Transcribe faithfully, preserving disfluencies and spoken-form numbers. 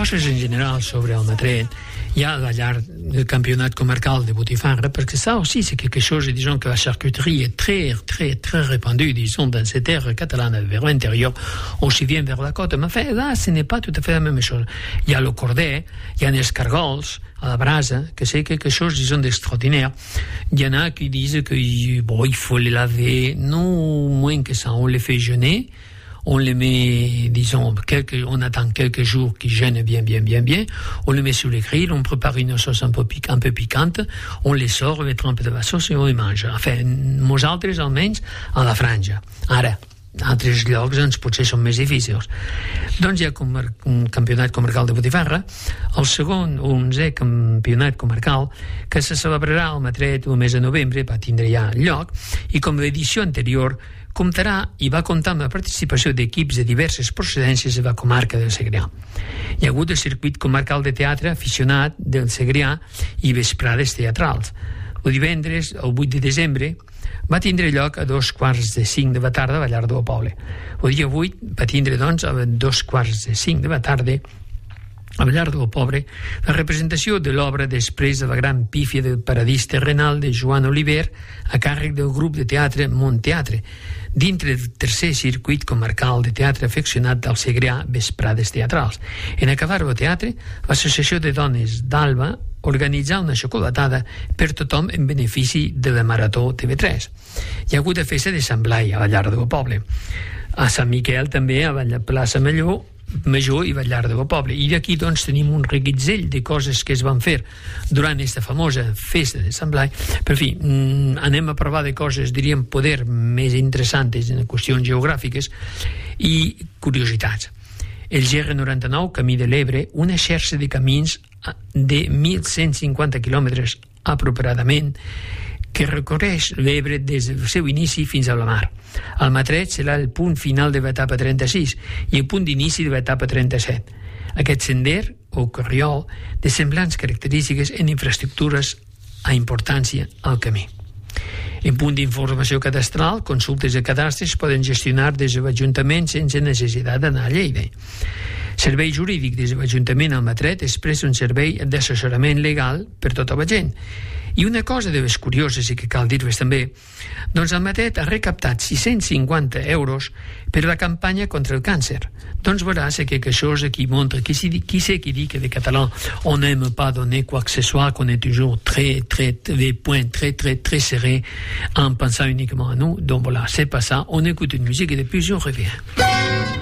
coses en general sobre el Matret, hi ha al llarg del campionat comarcal de Botifarra, parce que ça aussi c'est quelque chose, disons que la charcuterie est très, très, très répandue, disons, dans ces terres catalanes vers l'intérieur, aussi bien vers la côte. Mais enfin, là, ce n'est pas tout à fait la même chose. Il y a le cordet, il y a les escargols à la brasa, que c'est quelque chose, disons, d'extraordinaire. Il y en a qui disent que, bon, il faut les laver, non moins que ça, on les fait jeûner. On les met, disons, quelques, on attend quelques jours qu'ils gênent bien, bien, bien, bien. On les met sur les grilles, on prépare une sauce un peu, pic, un peu piquante, on les sort, on les trempe de la sauce et on les mange. Enfin, nosaltres, almenys, a la franja. Ara, altres llocs, doncs, potser són més difícils. Doncs hi ha un campionat comarcal de Botifarra, el segon, onzè campionat comarcal, que se celebrarà al Matret el mes de novembre, va tindre ja lloc, i com l'edició anterior, comptarà i va comptar amb la participació d'equips de diverses procedències de la comarca del Segrià. Hi ha hagut el circuit comarcal de teatre aficionat del Segrià i vesprades teatrals. El divendres, el vuit de desembre, va tindre lloc a dos quarts de cinc de la tarda a Ballar del Poble. El dia vuit va tindre, doncs, a dos quarts de cinc de la tarda a Ballar del Poble, la representació de l'obra després de la gran pífia del paradís terrenal de Joan Oliver a càrrec del grup de teatre Montteatre, dintre del tercer circuit comarcal de teatre afeccionat del Segrià Vesprades Teatrals. En acabar el teatre, l'Associació de Dones d'Alba organitzar una xocolatada per tothom en benefici de la Marató T V tres. Hi ha hagut la festa de Sant Blai a Ballar del Poble. A Sant Miquel també, a la plaça Major, Major i Ballar del Poble. I d'aquí, doncs, tenim un reguitzell de coses que es van fer durant aquesta famosa festa de Sant Blai. Per fi, anem a parlar de coses, diríem, poder més interessants en qüestions geogràfiques i curiositats. El G R noranta-nou, Camí de l'Ebre, una xarxa de camins de mil cent cinquanta quilòmetres apropiadament, que recorreix l'Ebre des del seu inici fins a la mar. El Matret serà el punt final de l'etapa trenta-sis i el punt d'inici de l'etapa trenta-set. Aquest sender, o corriol, de semblants característiques en infraestructures a importància al camí. En punt d'informació cadastral, consultes de cadastres poden gestionar des de l'Ajuntament sense necessitat d'anar a Lleida. Servei jurídic des de l'Ajuntament al Matret expressa un servei d'assessorament legal per tota la gent. I una cosa de les curioses i que cal dir-les també, doncs el Matret ha recaptat sis-cents cinquanta euros per la campanya contra el càncer. Doncs veuràs que això és qui montre, qui, si, qui sé qui dit que de català on n'aime pas donner quoi que ce soit, qu'on est toujours très, très, les points très, très, très serrés en pensant uniquement à nous. Donc voilà, c'est pas ça. On écoute une musique et depuis on revient.